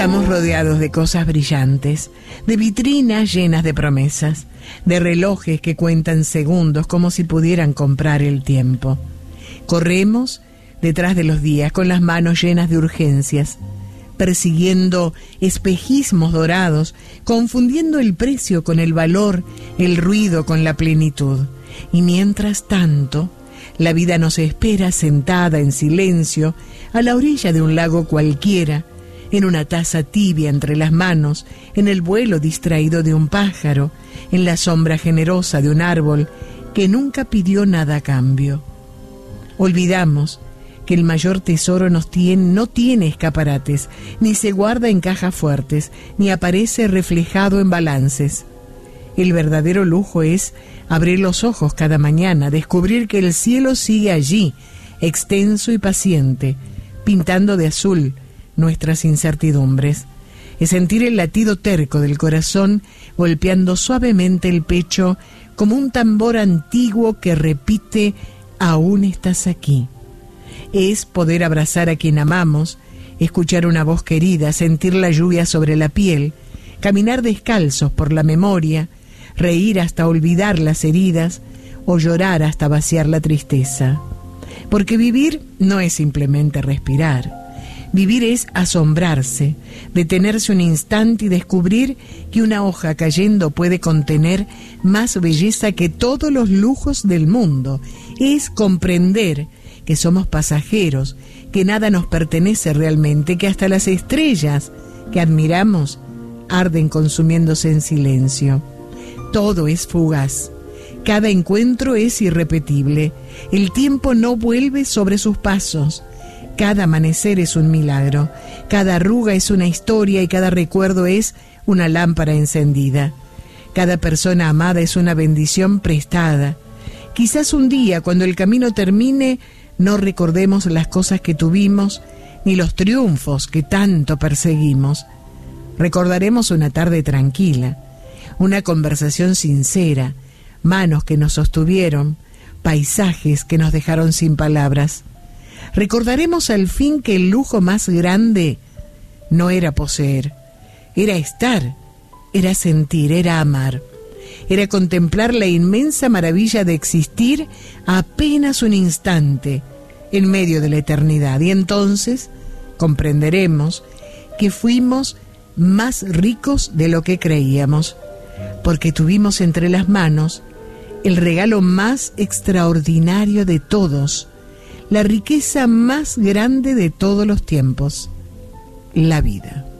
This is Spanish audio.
Estamos rodeados de cosas brillantes, de vitrinas llenas de promesas, de relojes que cuentan segundos como si pudieran comprar el tiempo. Corremos detrás de los días con las manos llenas de urgencias, persiguiendo espejismos dorados, confundiendo el precio con el valor, el ruido con la plenitud. Y mientras tanto, la vida nos espera sentada en silencio a la orilla de un lago cualquiera, en una taza tibia entre las manos, en el vuelo distraído de un pájaro, en la sombra generosa de un árbol que nunca pidió nada a cambio. Olvidamos que el mayor tesoro no tiene escaparates, ni se guarda en cajas fuertes, ni aparece reflejado en balances. El verdadero lujo es abrir los ojos cada mañana, descubrir que el cielo sigue allí, extenso y paciente, pintando de azul nuestras incertidumbres. Es sentir el latido terco del corazón golpeando suavemente el pecho como un tambor antiguo que repite: aún estás aquí. Es poder abrazar a quien amamos, escuchar una voz querida, sentir la lluvia sobre la piel, caminar descalzos por la memoria, reír hasta olvidar las heridas o llorar hasta vaciar la tristeza. Porque vivir no es simplemente respirar. Vivir es asombrarse, detenerse un instante y descubrir que una hoja cayendo puede contener más belleza que todos los lujos del mundo. Es comprender que somos pasajeros, que nada nos pertenece realmente, que hasta las estrellas que admiramos arden consumiéndose en silencio. Todo es fugaz. Cada encuentro es irrepetible. El tiempo no vuelve sobre sus pasos. Cada amanecer es un milagro, cada arruga es una historia y cada recuerdo es una lámpara encendida. Cada persona amada es una bendición prestada. Quizás un día, cuando el camino termine, no recordemos las cosas que tuvimos ni los triunfos que tanto perseguimos. Recordaremos una tarde tranquila, una conversación sincera, manos que nos sostuvieron, paisajes que nos dejaron sin palabras. Recordaremos al fin que el lujo más grande no era poseer, era estar, era sentir, era amar, era contemplar la inmensa maravilla de existir apenas un instante en medio de la eternidad. Y entonces comprenderemos que fuimos más ricos de lo que creíamos, porque tuvimos entre las manos el regalo más extraordinario de todos, la riqueza más grande de todos los tiempos, la vida.